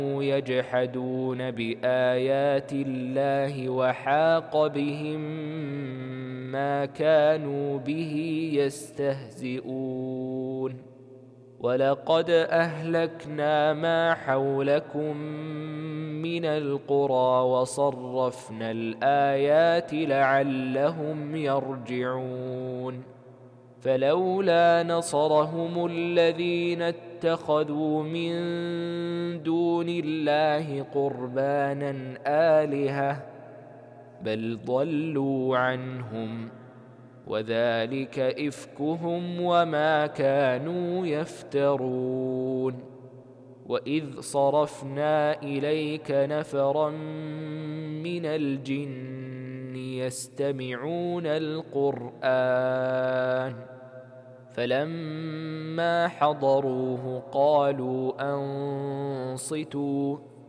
يجحدون بآيات الله وحاق بهم ما كانوا به يستهزئون ولقد أهلكنا ما حولكم من القرى وصرفنا الآيات لعلهم يرجعون فلولا نصرهم الذين اتخذوا من دون الله قربانا آلهة بل ضلوا عنهم وذلك إفكهم وما كانوا يفترون وإذ صرفنا إليك نفرا من الجن يستمعون القرآن فلما حضروه قالوا أنصتوا